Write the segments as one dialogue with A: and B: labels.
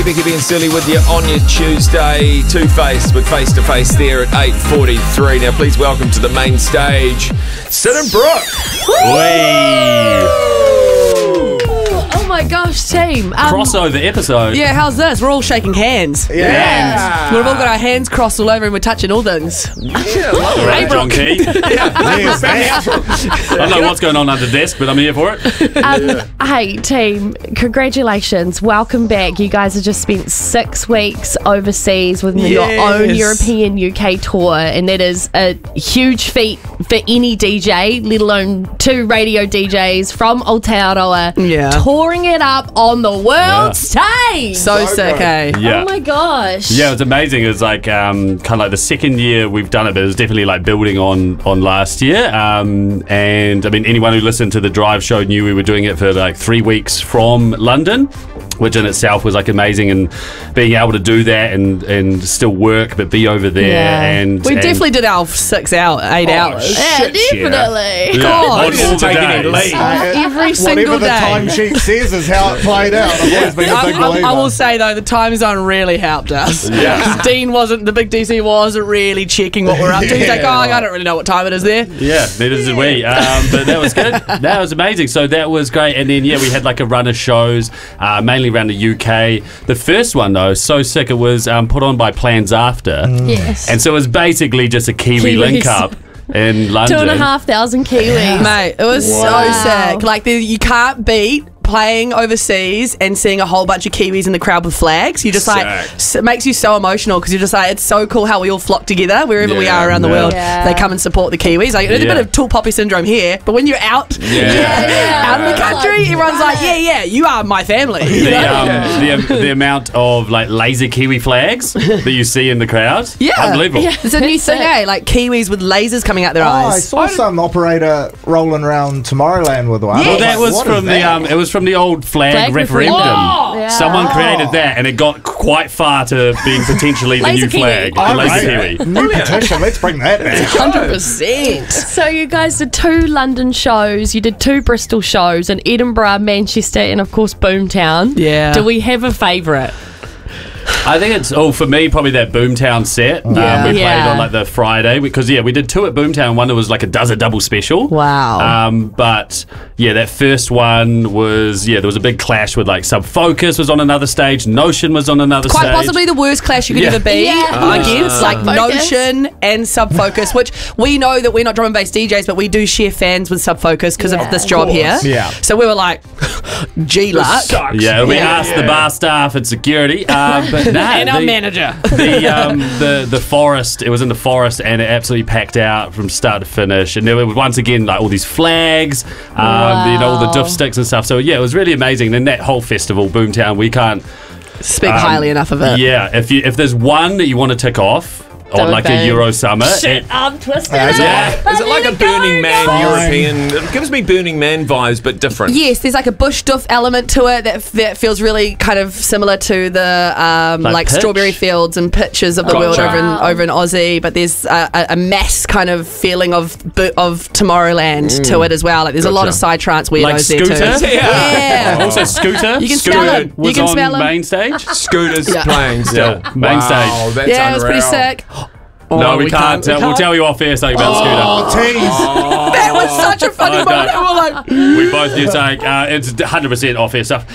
A: Vicky being silly with you on your Tuesday. Two-Face with Face to Face there at 8:43. Now, please welcome to the main stage, Sid and Brooke.
B: Oh my gosh, team.
C: Crossover episode.
D: Yeah, how's this? We're all shaking hands.
A: Yeah.
D: We've all got our hands crossed all over and we're touching all things.
A: Yeah, love it.
C: Right, John Key.
A: Yeah.
C: I don't know what's going on under the desk, but I'm here for it.
B: Hey, team, congratulations. Welcome back. You guys have just spent 6 weeks overseas with your own European UK tour, and that is a huge feat for any DJ, let alone 2 radio DJs from Aotearoa touring it up on the world stage.
D: So sick, eh?
C: Yeah.
B: Oh my gosh.
C: Yeah, it was amazing. It was like kind of like the second year we've done it, but it was definitely like building on last year. And I mean, anyone who listened to the Drive show knew we were doing it for like 3 weeks from London, which in itself was like amazing, and being able to do that and still work but be over there.
B: Yeah.
C: And
D: We definitely did our 8 hours.
B: Yeah, definitely.
C: Yeah.
D: God,
C: On all the
A: take any
C: days.
A: leave.
D: Every single
E: Whatever the
D: day.
E: timesheet says is how it played out. I've always been a big believer.
D: I will say though, the time zone really helped us.
C: Yeah.
D: Dean wasn't, the big DC wasn't really checking what we're up to. He's like, oh, I don't really know what time it is there.
C: Yeah, neither did we. But that was good. That was amazing. So that was great. And then, we had like a run of shows, mainly around the UK. The first one, though, so sick. It was put on by Plans After.
B: Yes.
C: And so it was basically just a Kiwi
B: Kiwis.
C: link-up in London.
B: 2,500 Kiwis.
D: Mate, it was
B: Wow.
D: so sick. Like, you can't beat playing overseas and seeing a whole bunch of Kiwis in the crowd with flags. You just it makes you so emotional because you're just like, it's so cool how we all flock together wherever we are around the world.
B: Yeah.
D: They come and support the Kiwis. Like, there's a bit of tall poppy syndrome here, but when you're out out in the country, everyone's like, yeah, you are my family.
C: The amount of like laser Kiwi flags that you see in the crowd, unbelievable.
B: Yeah.
D: It's a new thing, eh? Like Kiwis with lasers coming out their
E: I
D: eyes.
E: saw some operator rolling around Tomorrowland with one.
D: Yeah.
E: I
C: Well, that
E: like,
C: was
E: what
C: from
E: is that?
C: it was from the old flag referendum.
B: Oh! Yeah.
C: Someone created that, and it got quite far to being potentially the
B: Laser
C: new
B: Kiwi.
C: flag.
E: I
C: The laser
E: like
C: Kiwi.
E: New petition. Let's bring that back.
D: 100%.
B: So you guys did 2 London shows, you did 2 Bristol shows, in Edinburgh, Manchester, and of course Boomtown.
D: Yeah.
B: Do we have a favourite?
C: I think it's for me probably that Boomtown set. We played on like the Friday because we did 2 at Boomtown. One that was like a double special.
D: Wow.
C: But that first one was there was a big clash with like Sub Focus was on another stage, Notion was on another
D: Quite
C: stage.
D: possibly the worst clash you could ever be against, like
B: Sub Focus.
D: Notion and Sub Focus, which we know that we're not drum and bass DJs, but we do share fans with Sub Focus because of this job here.
E: Yeah.
D: So we were like, G luck.
C: Yeah, we asked the bar staff and security, but
D: And our manager.
C: The forest. It was in the forest, and it absolutely packed out from start to finish. And there were once again like all these flags, all the doof sticks and stuff. So it was really amazing. And that whole festival, Boomtown, we can't
D: Speak highly enough of it.
C: Yeah, if there's one that you want to tick off on like a Euro summer.
B: Shit, I'm twisted.
A: Is it like a Burning Man
E: Fine.
A: European? It gives me Burning Man vibes, but different.
D: Yes, there's like a bush doof element to it that feels really kind of similar to the like
C: pitch?
D: strawberry fields and pitches of the world over in Aussie. But there's a mass kind of feeling of Tomorrowland to it as well. Like there's a lot of side trance weirdos
C: Like
D: there
C: Scooter?
D: too.
A: Yeah.
C: Also, Scooter.
D: You can
C: Scooter
D: smell him.
C: was
D: You can
C: on
D: smell him.
C: main stage.
A: Scooter's playing still.
C: Yeah, main
A: Wow,
C: stage.
A: that's
D: Yeah, it was pretty
A: unreal.
D: sick.
C: No, we can't. We'll tell you off air something about Scooter.
E: Tease.
D: That was such a funny
C: I
D: moment.
C: know.
D: We were like,
C: We both knew saying it's 100% off air stuff.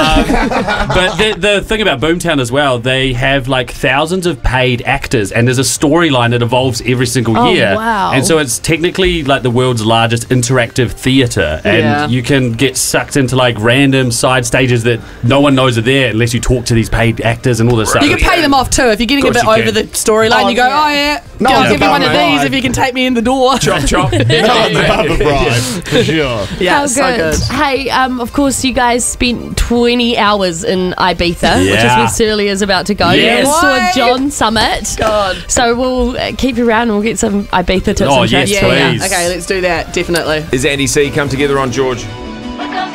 C: But the thing about Boomtown as well, they have like thousands of paid actors, and there's a storyline that evolves every single year.
B: Wow.
C: And so it's technically like the world's largest interactive theatre, and you can get sucked into like random side stages that no one knows are there unless you talk to these paid actors and all this stuff.
D: you can pay them off too if you're getting a
C: Of
D: bit
C: course you
D: over
C: can.
D: the storyline. You go, oh yeah,
E: No,
D: I'll
E: it's
D: give you one of
E: above
D: these
E: the
D: if you can take me in the door.
A: Chop, chop.
E: No, it's above the bribe, for sure.
D: Yeah,
B: How
D: so good.
B: Hey, of course, you guys spent 20 hours in Ibiza, which is
C: Yeah.
B: where Surly is about to go.
C: Yes.
B: You saw John Summit.
D: God.
B: So we'll keep you around and we'll get some Ibiza tips
C: Oh,
B: and
C: yes,
B: tricks for you.
C: please.
D: Okay, let's do that. Definitely.
A: Is Andy C come together on George?